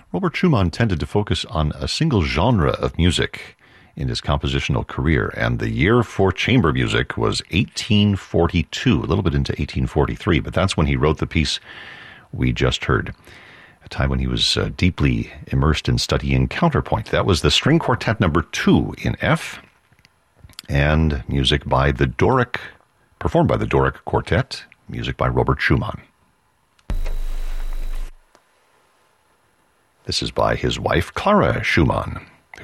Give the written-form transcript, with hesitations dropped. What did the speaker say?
Robert Schumann tended to focus on a single genre of music in his compositional career, and the year for chamber music was 1842, a little bit into 1843, but that's when he wrote the piece we just heard, a time when he was deeply immersed in studying counterpoint. That was the String Quartet number 2 in F, and music by the Doric, performed by the Doric Quartet, music by Robert Schumann. This is by his wife, Clara Schumann.